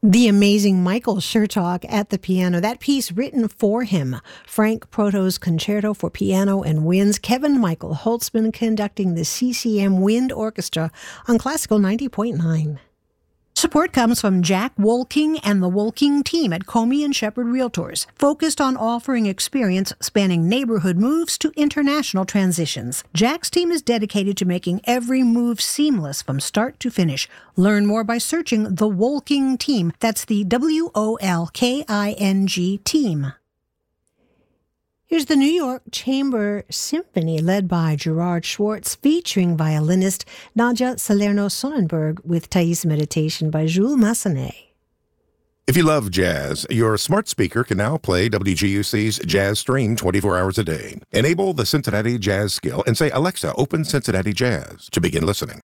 The amazing Michael Chertok at the piano. That piece written for him. Frank Proto's Concerto for Piano and Winds. Kevin Michael Holtzman conducting the CCM Wind Orchestra on Classical 90.9. Support comes from Jack Wolking and the Wolking team at Comey and Shepherd Realtors, focused on offering experience spanning neighborhood moves to international transitions. Jack's team is dedicated to making every move seamless from start to finish. Learn more by searching the Wolking team. That's the WOLKING team. Here's the New York Chamber Symphony led by Gerard Schwartz featuring violinist Nadja Salerno-Sonnenberg with Thais Meditation by Jules Massenet. If you love jazz, your smart speaker can now play WGUC's Jazz Stream 24 hours a day. Enable the Cincinnati Jazz skill and say, "Alexa, open Cincinnati Jazz" to begin listening.